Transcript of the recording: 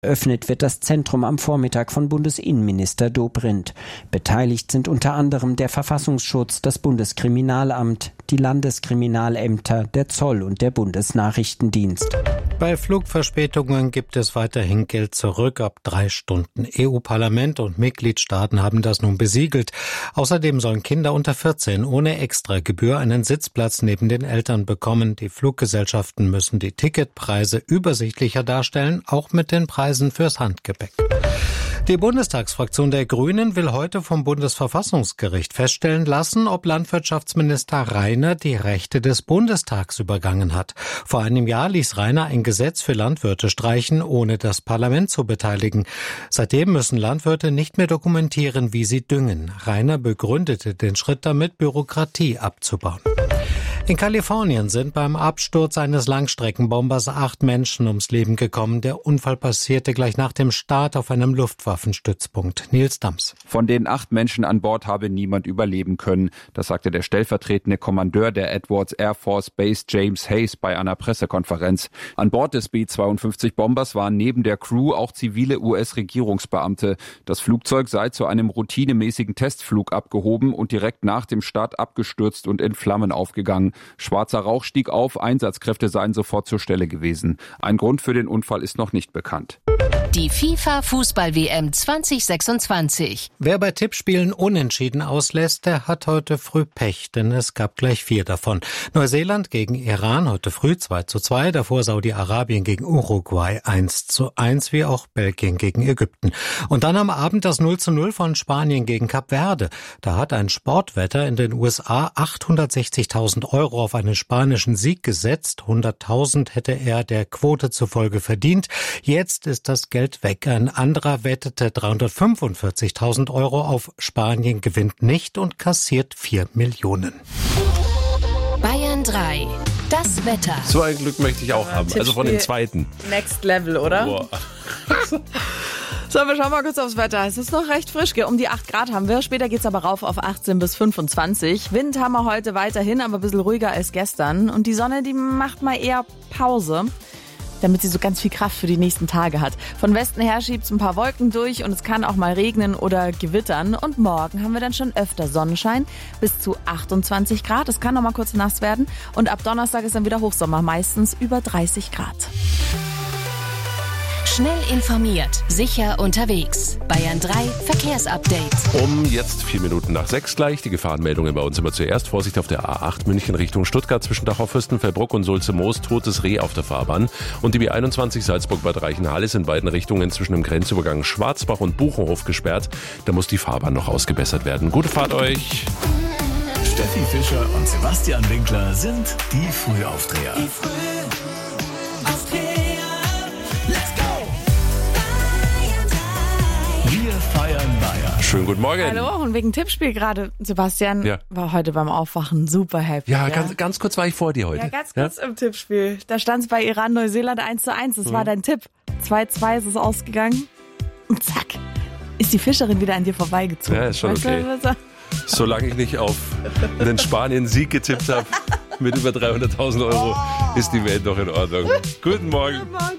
Eröffnet wird das Zentrum am Vormittag von Bundesinnenminister Dobrindt. Beteiligt sind unter anderem der Verfassungsschutz, das Bundeskriminalamt, die Landeskriminalämter, der Zoll und der Bundesnachrichtendienst. Bei Flugverspätungen gibt es weiterhin Geld zurück ab 3 Stunden. EU-Parlament und Mitgliedstaaten haben das nun besiegelt. Außerdem sollen Kinder unter 14 ohne Extragebühr einen Sitzplatz neben den Eltern bekommen. Die Fluggesellschaften müssen die Ticketpreise übersichtlicher darstellen, auch mit den Preisen fürs Handgepäck. Die Bundestagsfraktion der Grünen will heute vom Bundesverfassungsgericht feststellen lassen, ob Landwirtschaftsminister Rainer die Rechte des Bundestags übergangen hat. Vor einem Jahr ließ Rainer ein Gesetz für Landwirte streichen, ohne das Parlament zu beteiligen. Seitdem müssen Landwirte nicht mehr dokumentieren, wie sie düngen. Rainer begründete den Schritt damit, Bürokratie abzubauen. In Kalifornien sind beim Absturz eines Langstreckenbombers 8 Menschen ums Leben gekommen. Der Unfall passierte gleich nach dem Start auf einem Luftwaffenstützpunkt. Nils Dams. Von den 8 Menschen an Bord habe niemand überleben können. Das sagte der stellvertretende Kommandeur der Edwards Air Force Base James Hayes bei einer Pressekonferenz. An Bord des B-52-Bombers waren neben der Crew auch zivile US-Regierungsbeamte. Das Flugzeug sei zu einem routinemäßigen Testflug abgehoben und direkt nach dem Start abgestürzt und in Flammen aufgegangen. Schwarzer Rauch stieg auf, Einsatzkräfte seien sofort zur Stelle gewesen. Ein Grund für den Unfall ist noch nicht bekannt. Die FIFA-Fußball-WM 2026. Wer bei Tippspielen unentschieden auslässt, der hat heute früh Pech, denn es gab gleich 4 davon. Neuseeland gegen Iran heute früh 2:2, davor Saudi-Arabien gegen Uruguay 1:1, wie auch Belgien gegen Ägypten. Und dann am Abend das 0:0 von Spanien gegen Kap Verde. Da hat ein Sportwetter in den USA 860.000 Euro auf einen spanischen Sieg gesetzt. 100.000 hätte er der Quote zufolge verdient. Jetzt ist das Geld weg. Ein anderer wettete 345.000 Euro auf Spanien, gewinnt nicht und kassiert 4 Millionen. Bayern 3. Das Wetter. So ein Glück möchte ich auch haben. Also von dem zweiten. Next Level, oder? Boah. So, wir schauen mal kurz aufs Wetter. Es ist noch recht frisch, um die 8 Grad haben wir. Später geht's aber rauf auf 18 bis 25. Wind haben wir heute weiterhin, aber ein bisschen ruhiger als gestern. Und die Sonne, die macht mal eher Pause, damit sie so ganz viel Kraft für die nächsten Tage hat. Von Westen her schiebt's ein paar Wolken durch und es kann auch mal regnen oder gewittern. Und morgen haben wir dann schon öfter Sonnenschein bis zu 28 Grad. Es kann noch mal kurz nass werden. Und ab Donnerstag ist dann wieder Hochsommer, meistens über 30 Grad. Schnell informiert, sicher unterwegs. Bayern 3 Verkehrsupdate. Um jetzt 4 Minuten nach 6 gleich. Die Gefahrenmeldungen bei uns immer zuerst. Vorsicht auf der A8 München Richtung Stuttgart zwischen Dachau-Fürstenfeldbruck und Sulze-Moos. Totes Reh auf der Fahrbahn. Und die B21 Salzburg-Bad Reichenhall ist in beiden Richtungen zwischen dem Grenzübergang Schwarzbach und Buchenhof gesperrt. Da muss die Fahrbahn noch ausgebessert werden. Gute Fahrt euch. Steffi Fischer und Sebastian Winkler sind die Frühaufdreher. Wir feiern Bayern. Schönen guten Morgen. Hallo, und wegen Tippspiel gerade. Sebastian war heute beim Aufwachen super happy. Ja, ganz kurz war ich vor dir heute. Ja, ganz kurz im Tippspiel. Da stand es bei Iran, Neuseeland 1:1. Das war dein Tipp. 2:2 ist es ausgegangen. Und zack, ist die Fischerin wieder an dir vorbeigezogen. Ja, ist schon okay. Solange ich nicht auf einen Spanien-Sieg getippt habe mit über 300.000 Euro, ist die Welt noch in Ordnung. Guten Morgen. Guten Morgen.